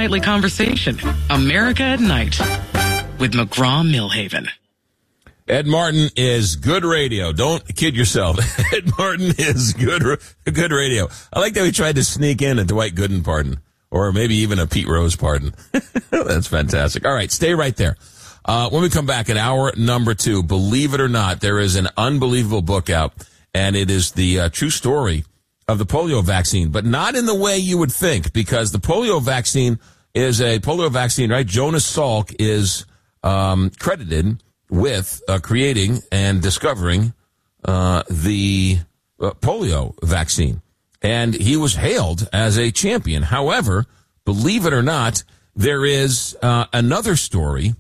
nightly conversation. America at Night with McGraw-Milhaven. Ed Martin is good radio. Don't kid yourself. Ed Martin is good radio. I like that we tried to sneak in a Dwight Gooden pardon, or maybe even a Pete Rose pardon. That's fantastic. All right, stay right there. When we come back in hour number 2, believe it or not, there is an unbelievable book out, and it is the true story of the polio vaccine, but not in the way you would think, because the polio vaccine is a polio vaccine, right? Jonas Salk is credited with creating and discovering the polio vaccine. And he was hailed as a champion. However, believe it or not, there is another story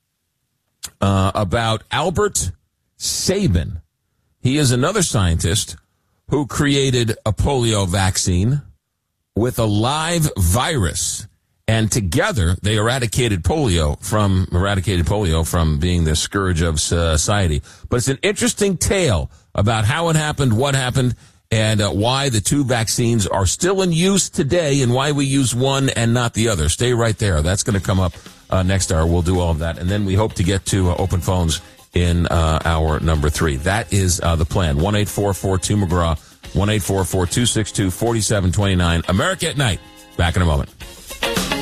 about Albert Sabin. He is another scientist who created a polio vaccine with a live virus. And together, they eradicated polio from being the scourge of society. But it's an interesting tale about how it happened, what happened, and why the two vaccines are still in use today and why we use one and not the other. Stay right there. That's going to come up next hour. We'll do all of that. And then we hope to get to open phones in hour number 3. That is the plan. 1-844-2-McGraw, 1-844-262-4729. America at Night. Back in a moment.